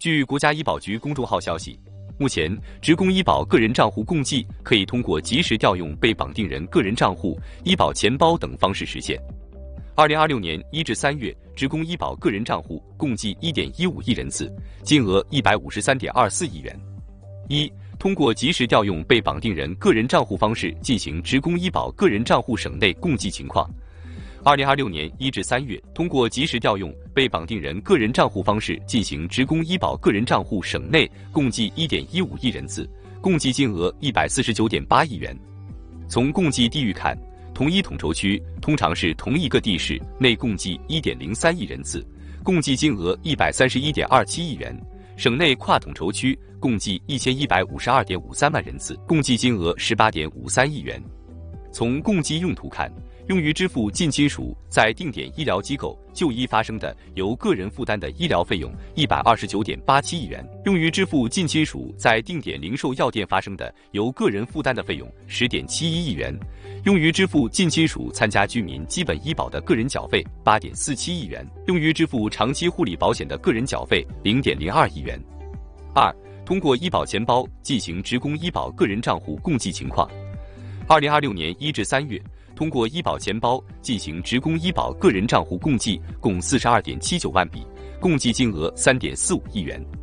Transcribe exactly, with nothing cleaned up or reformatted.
据国家医保局公众号消息，目前职工医保个人账户共计可以通过及时调用被绑定人个人账户、医保钱包等方式实现。二零二六年一至三月，职工医保个人账户共计 一点一五亿人次，金额一百五十三点二四亿元。一、通过及时调用被绑定人个人账户方式进行职工医保个人账户省内共计情况。二零二六年一至三月，通过及时调用被绑定人个人账户方式进行职工医保个人账户省内共计 一点一五亿人次，共计金额一百四十九点八亿元。从共计地域看，同一统筹区通常是同一个地市内共计 一点零三亿人次，共计金额一百三十一点二七亿元；省内跨统筹区共计一千一百五十二点五三万人次，共计金额十八点五三亿元。从共计用途看，用于支付近亲属在定点医疗机构就医发生的由个人负担的医疗费用一百二十九点八七亿元，用于支付近亲属在定点零售药店发生的由个人负担的费用十点七一亿元，用于支付近亲属参加居民基本医保的个人缴费八点四七亿元，用于支付长期护理保险的个人缴费零点零二亿元。二、通过医保钱包进行职工医保个人账户共计情况。二零二六年一至三月，通过医保钱包进行职工医保个人账户共计共四十二点七九万笔，共计金额三点四五亿元。